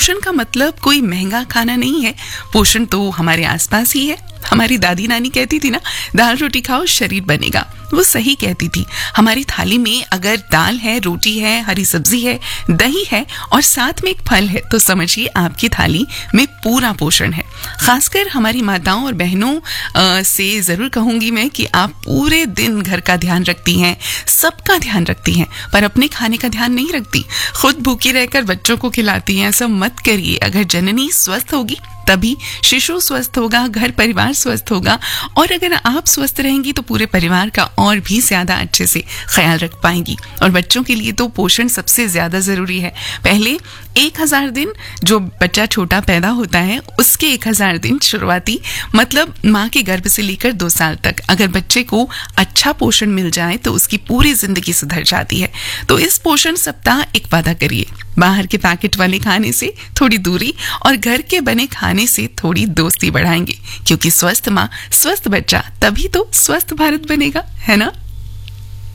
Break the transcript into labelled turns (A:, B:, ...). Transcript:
A: पोषण का मतलब कोई महंगा खाना नहीं है। पोषण तो हमारे आसपास ही है। हमारी दादी नानी कहती थी ना, दाल रोटी खाओ शरीर बनेगा। वो सही कहती थी। हमारी थाली में अगर दाल है, रोटी है, हरी सब्जी है, दही है और साथ में एक फल है, तो समझिए आपकी थाली में पूरा पोषण है। खासकर हमारी माताओं और बहनों से जरूर कहूंगी मैं कि आप पूरे दिन घर का ध्यान रखती हैं, सबका ध्यान रखती हैं, पर अपने खाने का ध्यान नहीं रखती। खुद भूखी रहकर बच्चों को खिलाती हैं। ऐसा मत करिए। अगर जननी स्वस्थ होगी तभी शिशु स्वस्थ होगा, घर परिवार स्वस्थ होगा, और अगर आप स्वस्थ रहेंगी तो पूरे परिवार का और भी ज्यादा अच्छे से ख्याल रख पाएंगी। और बच्चों के लिए तो पोषण सबसे ज्यादा जरूरी है। पहले 1000 दिन जो बच्चा छोटा पैदा होता है, उसके 1000 दिन शुरुआती, मतलब माँ के गर्भ से लेकर 2 साल तक, अगर बच्चे को अच्छा पोषण मिल जाए तो उसकी पूरी जिंदगी सुधर जाती है। तो इस पोषण सप्ताह एक वादा करिए, बाहर के पैकेट वाले खाने से थोड़ी दूरी और घर के बने खाने से थोड़ी दोस्ती बढ़ाएंगे, क्योंकि स्वस्थ माँ, स्वस्थ बच्चा, तभी तो स्वस्थ भारत बनेगा, है ना।